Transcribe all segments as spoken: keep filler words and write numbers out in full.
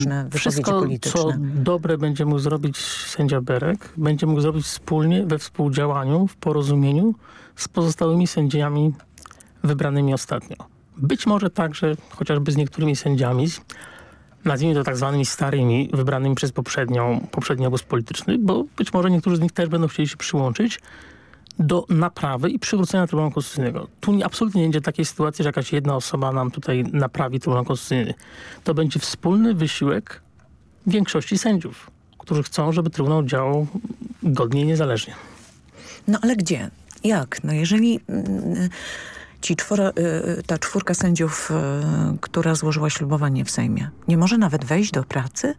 wypowiedzi Wszystko, polityczne. co dobre będzie mógł zrobić sędzia Berek, będzie mógł zrobić wspólnie, we współdziałaniu, w porozumieniu z pozostałymi sędziami wybranymi ostatnio. Być może także chociażby z niektórymi sędziami, nazwijmy to tak zwanymi starymi, wybranymi przez poprzednią, poprzedni obóz polityczny, bo być może niektórzy z nich też będą chcieli się przyłączyć do naprawy i przywrócenia Trybunału Konstytucyjnego. Tu nie, absolutnie nie będzie takiej sytuacji, że jakaś jedna osoba nam tutaj naprawi Trybunał Konstytucyjny. To będzie wspólny wysiłek większości sędziów, którzy chcą, żeby Trybunał działał godnie i niezależnie. No ale gdzie? Jak? No jeżeli y, ci czworo, y, ta czwórka sędziów, y, która złożyła ślubowanie w Sejmie, nie może nawet wejść do pracy?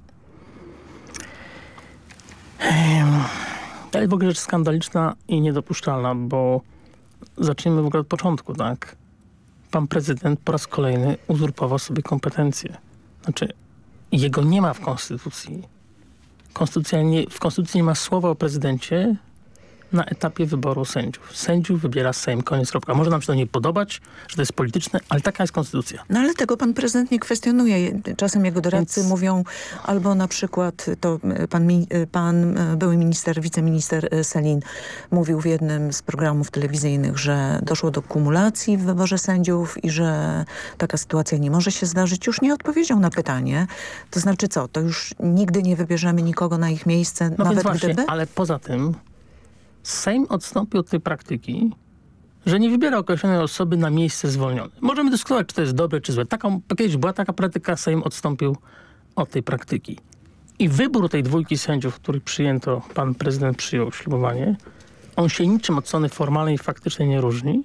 To jest w ogóle rzecz skandaliczna i niedopuszczalna, bo zacznijmy w ogóle od początku, tak? Pan prezydent po raz kolejny uzurpował sobie kompetencje. Znaczy, jego nie ma w Konstytucji. Konstytucja nie, w Konstytucji nie ma słowa o prezydencie na etapie wyboru sędziów. Sędziów wybiera Sejm, koniec, kropka. Może nam się to nie podobać, że to jest polityczne, ale taka jest konstytucja. No ale tego pan prezydent nie kwestionuje. Czasem jego doradcy Więc... mówią, albo na przykład to pan, pan były minister, wiceminister Sellin mówił w jednym z programów telewizyjnych, że doszło do kumulacji w wyborze sędziów i że taka sytuacja nie może się zdarzyć. Już nie odpowiedział na pytanie. To znaczy co? To już nigdy nie wybierzemy nikogo na ich miejsce, no nawet właśnie, gdyby? Ale poza tym Sejm odstąpił od tej praktyki, że nie wybiera określonej osoby na miejsce zwolnione. Możemy dyskutować, czy to jest dobre, czy złe. Taką, kiedyś była taka praktyka, Sejm odstąpił od tej praktyki. I wybór tej dwójki sędziów, których przyjęto, pan prezydent przyjął ślubowanie, on się niczym od strony formalnej i faktycznej nie różni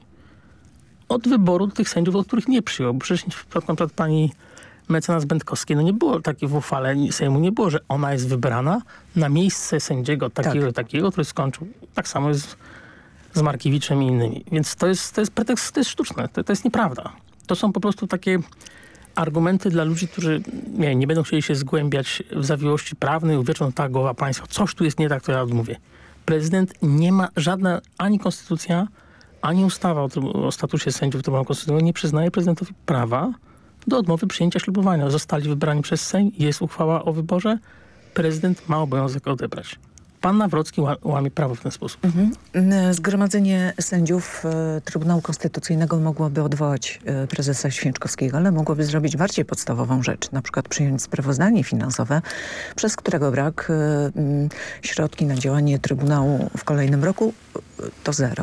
od wyboru tych sędziów, od których nie przyjął. Bo przecież w przypadku na przykład pani mecenas Będkowskiej, no nie było takiej w uchwale Sejmu, nie było, że ona jest wybrana na miejsce sędziego takiego tak. i takiego, który skończył. Tak samo jest z Markiewiczem i innymi. Więc to jest, to jest pretekst, to jest sztuczne, to, to jest nieprawda. To są po prostu takie argumenty dla ludzi, którzy nie, nie będą chcieli się zgłębiać w zawiłości prawnej, uwierzą, tak, głowa państwa, coś tu jest nie tak, to ja odmówię. Prezydent nie ma, żadna ani konstytucja, ani ustawa o, o statusie sędziów Trybunału Konstytucyjnego nie przyznaje prezydentowi prawa do odmowy przyjęcia ślubowania. Zostali wybrani przez Sejm, jest uchwała o wyborze, prezydent ma obowiązek odebrać. Pan Nawrocki łamie prawo w ten sposób. Mhm. Zgromadzenie sędziów e, Trybunału Konstytucyjnego mogłoby odwołać e, prezesa Święczkowskiego, ale mogłoby zrobić bardziej podstawową rzecz, na przykład przyjąć sprawozdanie finansowe, przez którego brak e, m, środki na działanie Trybunału w kolejnym roku e, to zero.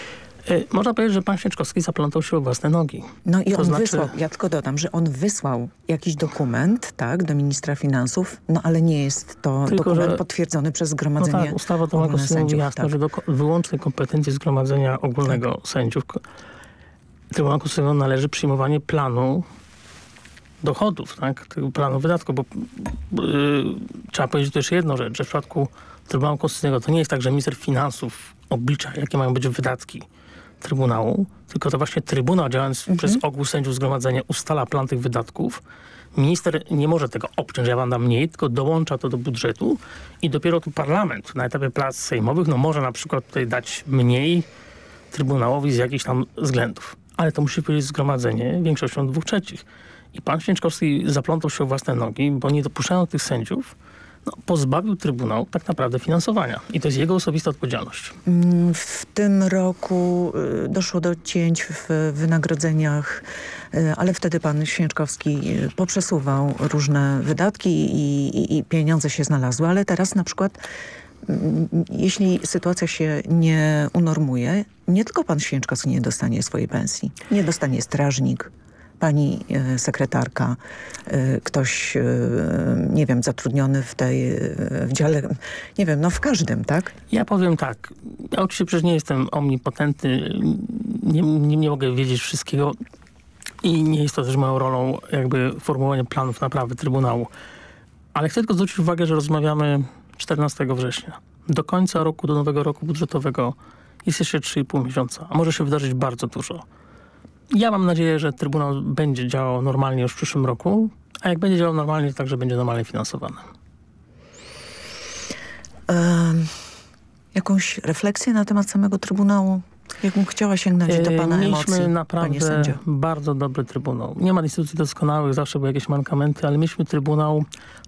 Można powiedzieć, że pan Święczkowski zaplątał się o własne nogi. No i to on znaczy... wysłał, ja tylko dodam, że on wysłał jakiś dokument, tak, do ministra finansów, no ale nie jest to Tylko, dokument że... potwierdzony przez Zgromadzenie no tak, ustawa Trybunału Konstytucyjnego mówi jasno, tak. że do wyłącznej kompetencji Zgromadzenia Ogólnego tak. sędziów Trybunału Konstytucyjnego należy przyjmowanie planu dochodów, tak, tego planu wydatków, bo yy, trzeba powiedzieć też jedną rzecz, że w przypadku Trybunału Konstytucyjnego to nie jest tak, że minister finansów oblicza, jakie mają być wydatki Trybunału, tylko to właśnie Trybunał, działając mhm. przez ogół sędziów Zgromadzenia, ustala plan tych wydatków. Minister nie może tego obciąć, że ja wam dam mniej, tylko dołącza to do budżetu i dopiero tu parlament na etapie prac sejmowych no może na przykład tutaj dać mniej Trybunałowi z jakichś tam względów. Ale to musi powiedzieć Zgromadzenie większością dwóch trzecich. I pan Święczkowski zaplątał się o własne nogi, bo nie dopuszczając tych sędziów, no, pozbawił Trybunał tak naprawdę finansowania. I to jest jego osobista odpowiedzialność. W tym roku doszło do cięć w wynagrodzeniach, ale wtedy pan Święczkowski poprzesuwał różne wydatki i, i, i pieniądze się znalazły. Ale teraz na przykład, jeśli sytuacja się nie unormuje, nie tylko pan Święczkowski nie dostanie swojej pensji. Nie dostanie strażnik, pani e, sekretarka, e, ktoś, e, nie wiem, zatrudniony w tej, e, w dziale, nie wiem, no w każdym, tak? Ja powiem tak, ja oczywiście przecież nie jestem omnipotentny, nie, nie, nie mogę wiedzieć wszystkiego i nie jest to też moją rolą jakby formułowanie planów naprawy Trybunału. Ale chcę tylko zwrócić uwagę, że rozmawiamy czternastego września. Do końca roku, do nowego roku budżetowego jest jeszcze trzy i pół miesiąca, a może się wydarzyć bardzo dużo. Ja mam nadzieję, że Trybunał będzie działał normalnie już w przyszłym roku, a jak będzie działał normalnie, to także będzie normalnie finansowany. Um, jakąś refleksję na temat samego Trybunału Jakbym chciała sięgnąć do pana Mieliśmy emocji, naprawdę panie sędzio. bardzo dobry trybunał. Nie ma instytucji doskonałych, zawsze były jakieś mankamenty, ale mieliśmy trybunał,